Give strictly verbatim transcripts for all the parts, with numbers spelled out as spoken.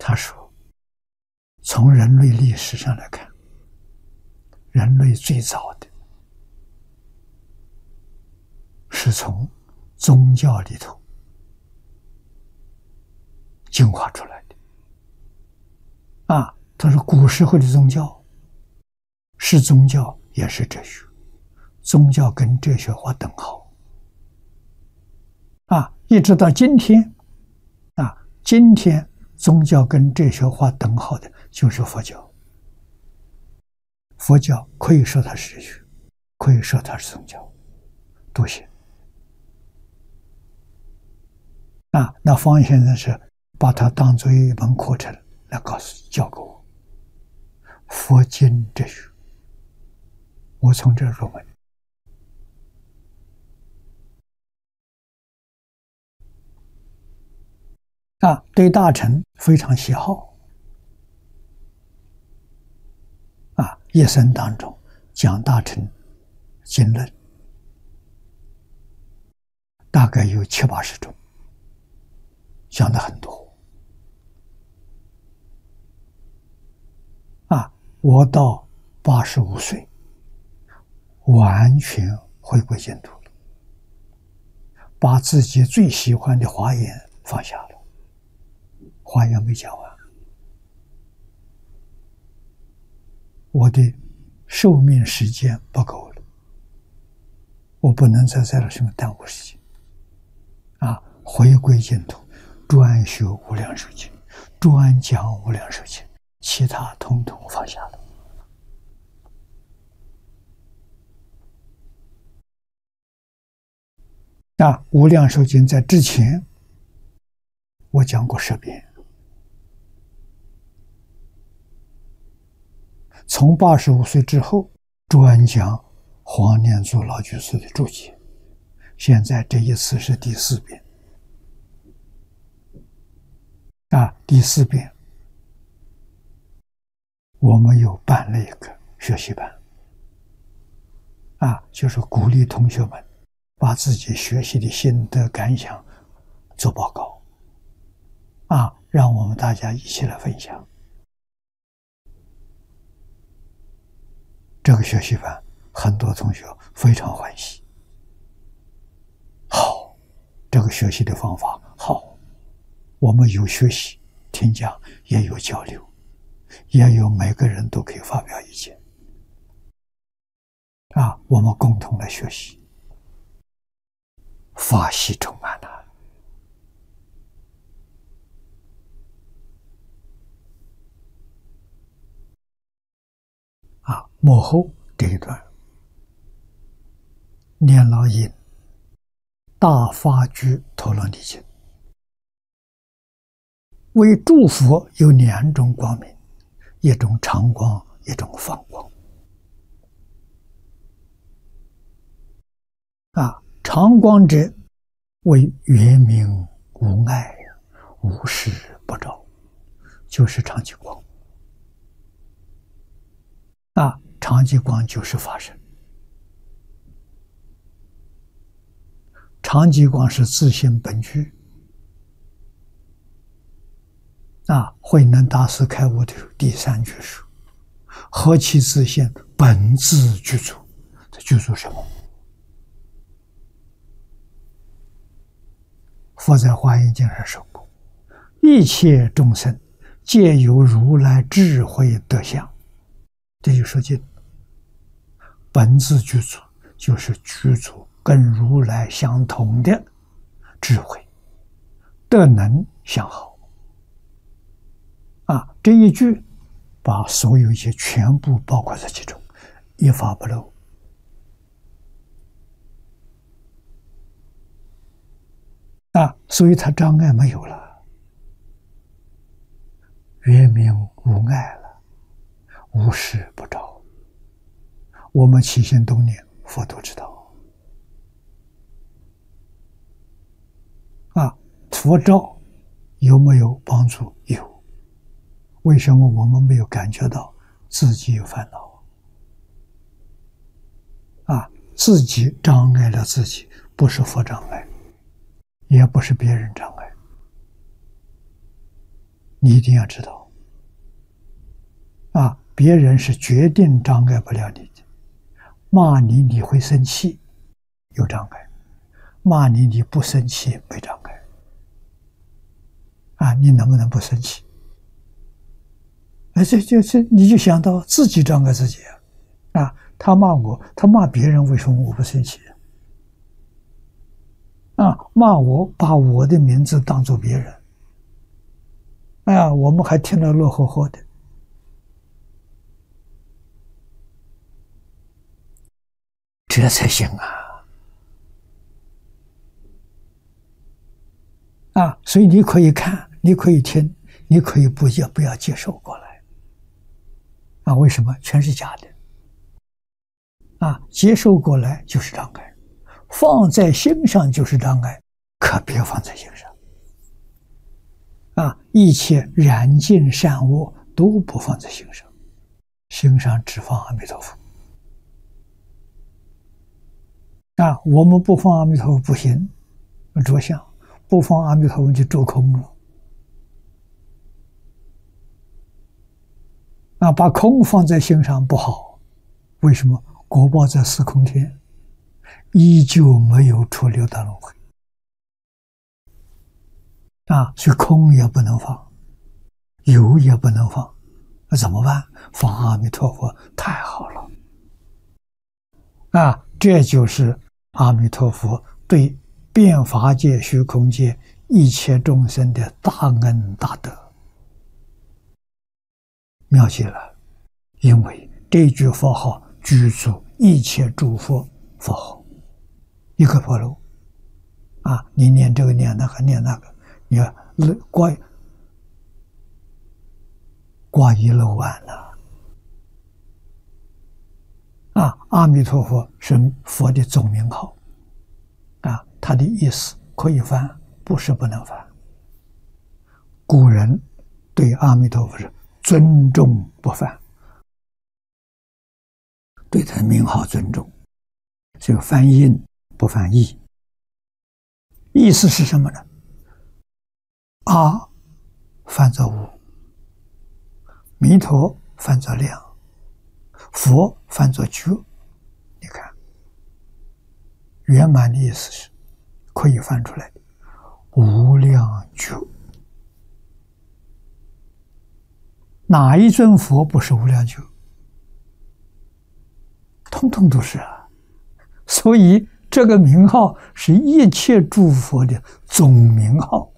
他说，从人类历史上来看，人类最早的是从宗教里头进化出来的。啊，他说古时候的宗教是宗教也是哲学，宗教跟哲学划等号。啊，一直到今天，啊，今天宗教跟哲学划等号的就是佛教。佛教可以说它是哲学，可以说它是宗教，都行。啊，那方先生是把它当作一门课程来告诉教给我，佛经哲学，我从这入门。啊，对大乘非常喜好。啊，一生当中讲大乘经论，大概有七八十种，讲的很多。啊，我到八十五岁，完全回归净土了，把自己最喜欢的华严放下了，华严没讲完。我的寿命时间不够了，我不能再在这上面耽误时间。啊，回归净土，专修无量寿经，专讲无量寿经，其他统统放下了。啊，无量寿经在之前我讲过十遍，从八十五岁之后专讲黄念祖老居士的注解，现在这一次是第四遍。啊，第四遍我们又办了一个学习班，啊，就是鼓励同学们把自己学习的心得感想做报告，啊，让我们大家一起来分享。这个学习班很多同学非常欢喜，好，这个学习的方法好，我们有学习听讲，也有交流，也有每个人都可以发表意见，啊，我们共同来学习，法喜充满了。啊，幕后这一段，念老引大法居陀罗尼经，为诸佛有两种光明，一种常光，一种放光。啊，常光者为圆明无碍，无事不照，就是常寂光。啊，常寂光就是法身，常寂光是自性本具。啊，慧能大师开悟的第三句说：“何其自性，本自具足。”这具足什么？佛在华严经上说过：“一切众生皆有如来智慧德相。”这就说尽，本自具足就是具足跟如来相同的智慧，德能相好。啊，这一句把所有一切全部包括在其中，一法不漏。啊，所以他障碍没有了，圆明无碍了，无事不照。我们起心动念，佛都知道。啊，佛照有没有帮助？有。为什么我们没有感觉到自己有烦恼？啊，自己障碍了自己，不是佛障碍，也不是别人障碍。 你一定要知道，啊，别人是决定障碍不了你的。骂你你会生气，有障碍；骂你你不生气没障碍。啊，你能不能不生气？哎，这就是你就想到自己障碍自己啊！啊，他骂我，他骂别人，为什么我不生气？啊，骂我，把我的名字当作别人，哎呀，我们还听得乐呵呵的。这才行啊！啊，所以你可以看，你可以听，你可以不要不要接受过来。啊，为什么？全是假的。啊，接受过来就是障碍，放在心上就是障碍，可别放在心上。啊，一切染净善恶都不放在心上，心上只放阿弥陀佛。啊，我们不放阿弥陀佛不行，着相；不放阿弥陀佛就着空了。啊，把空放在心上不好，为什么？果报在四空天，依旧没有出六道轮回。啊，所以空也不能放，有也不能放，那怎么办？放阿弥陀佛太好了。啊，这就是阿弥陀佛对遍法界、虚空界一切众生的大恩大德，妙极了。因为这句佛号具足一切诸佛佛号，一个婆罗啊，你念这个念那个念那个，你要挂挂一漏万了。啊，阿弥陀佛是佛的总名号，啊，他的意思可以翻，不是不能翻。古人对阿弥陀佛是尊重不翻，对他的名号尊重，这个翻音不翻译。意思是什么呢？阿翻作无，弥陀翻作量，佛翻作觉。你看，圆满的意思是可以翻出来的，无量觉。哪一尊佛不是无量觉？通通都是啊。所以这个名号是一切诸佛的总名号，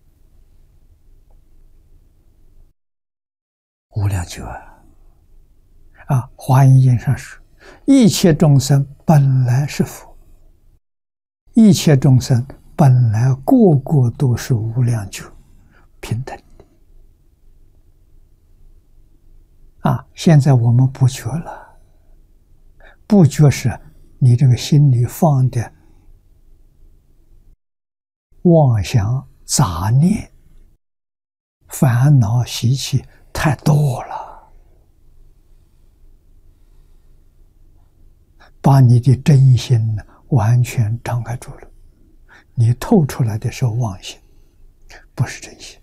无量觉啊！啊，华严经上说，一切众生本来是佛，一切众生本来个个都是无量觉，平等的。啊，现在我们不觉了，不觉是你这个心里放的妄想、杂念、烦恼、习气太多了，把你的真心完全障碍住了。你透出来的是妄心，不是真心。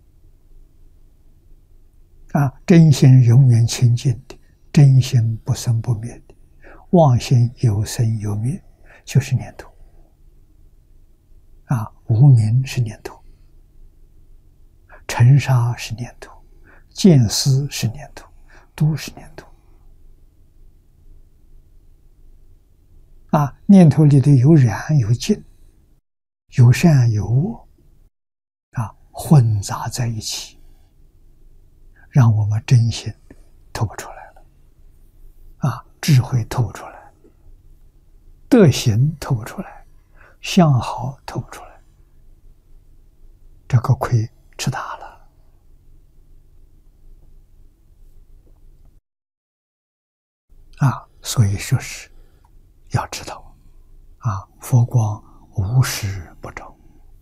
啊，真心永远清净的，真心不生不灭的，妄心有生有灭，就是念头。啊，无明是念头，尘沙是念头，见思是念头，都是念头。啊，念头里头有染有净，有善有恶，啊，混杂在一起，让我们真心透不出来了。啊，智慧透不出来，德行透不出来，相好透不出来，这个亏吃大了。啊，所以说是要知道，啊，佛光无时不照。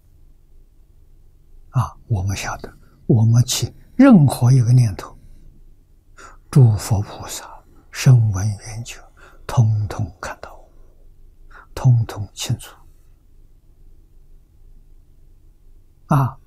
啊，我们晓得，我们起任何一个念头，诸佛菩萨声闻缘觉，通通看到，通通清楚。啊，